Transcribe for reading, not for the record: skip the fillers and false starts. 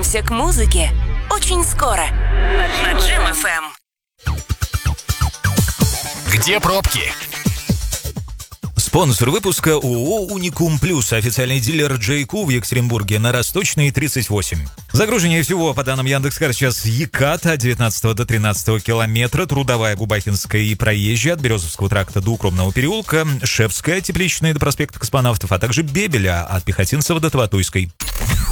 Вернемся к музыке очень скоро на Джем FM. Где пробки? Спонсор выпуска ООО «Уникум Плюс», официальный дилер Джейку в Екатеринбурге на Росточной 38. Загружение всего, по данным Яндекс.Кар, сейчас Екат от 19 до 13 километра, Трудовая, Губахинская и Проезжая, от Березовского тракта до Укромного переулка, Шепская, Тепличная до проспекта Космонавтов, а также Бебеля от Пехотинцева до Таватуйской.